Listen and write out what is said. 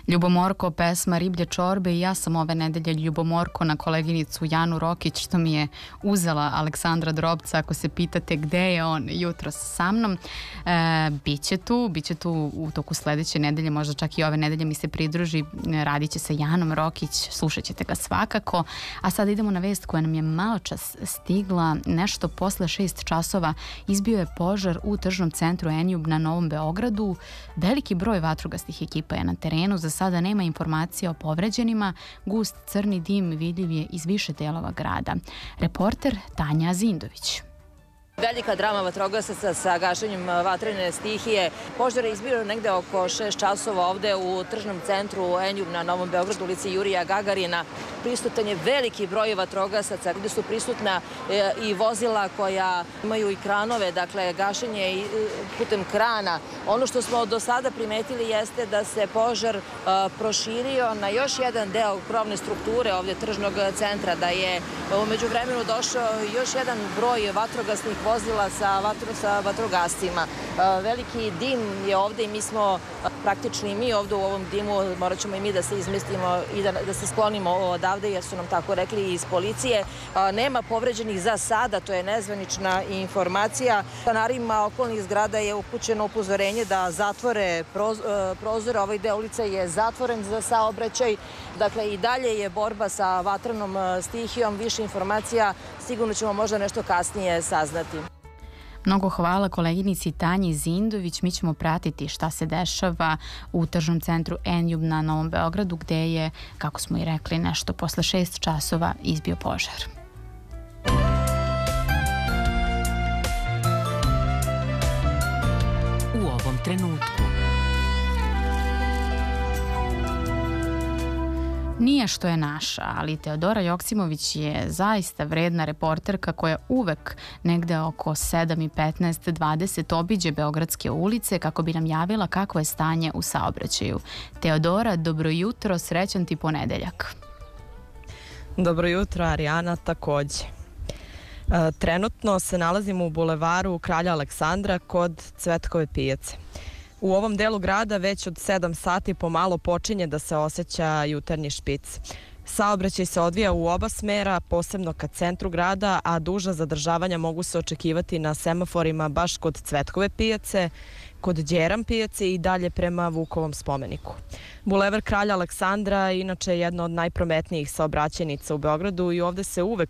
Ljubomorko, pesma Riblje čorbe i ja sam ove nedelje ljubomorko na koleginicu Janu Rokić, što mi je uzela Aleksandra Drobca. Ako se pitate gde je on jutros sa mnom, biće tu u toku sledeće nedelje, možda čak i ove nedelje mi se pridruži, radit će sa Janom Rokić, slušat ćete ga svakako. A sad idemo na vest koja nam je maločas stigla. Nešto posle 6 časova izbio je požar u tržnom centru Enjub na Novom Beogradu. Veliki broj vatrogasnih ekipa je na terenu, za sada nema informacija o povređenima. Gust crni dim vidljiv je iz više delova grada. Reporter Tanja Zindović. Velika drama vatrogasaca sa gašenjem vatrene stihije. Požar je izbio negde oko 6 časova ovde u tržnom centru Enjub na Novom Beogradu, ulici Jurija Gagarina. Prisutan je veliki broj vatrogasaca, gde su prisutna i vozila koja imaju i kranove, dakle gašenje putem krana. Ono što smo do sada primetili jeste da se požar proširio na još jedan deo krovne strukture ovde tržnog centra, da je u međuvremenu došao još jedan broj vatrogasnih vozila sa vatrogascima. Veliki dim je ovde i mi smo praktični mi ovde u ovom dimu, morat ćemo i mi da se izmestimo i da se sklonimo odavde, jer su nam tako rekli iz policije. Nema povređenih za sada, to je nezvanična informacija. Stanarima okolnih zgrada je upućeno upozorenje da zatvore prozore. Ovaj deo ulice je zatvoren za saobraćaj. Dakle, i dalje je borba sa vatrenom stihijom. Više informacija sigurno ćemo možda nešto kasnije saznati. Mnogo hvala koleginici Tanji Zindović. Mi ćemo pratiti šta se dešava u tržnom centru Enjub na Novom Beogradu, gde je, kako smo i rekli, nešto posle 6 časova izbio požar. U ovom trenutku. Nije što je naša, ali Teodora Joksimović je zaista vredna reporterka koja uvek negde oko 7:15, 20 obiđe beogradske ulice kako bi nam javila kakvo je stanje u saobraćaju. Teodora, dobro jutro, srećan ti ponedeljak. Dobro jutro, Arijana, takođe. Trenutno se nalazimo u bulevaru Kralja Aleksandra kod Cvetkove pijace. U ovom delu grada već od 7 sati pomalo počinje da se osjeća jutarnji špic. Saobraćaj se odvija u oba smera, posebno ka centru grada, a duža zadržavanja mogu se očekivati na semaforima baš kod Cvetkove pijace, kod Đeram pijace i dalje prema Vukovom spomeniku. Bulevar Kralja Aleksandra inače je jedna od najprometnijih saobraćajnica u Beogradu i ovde se uvek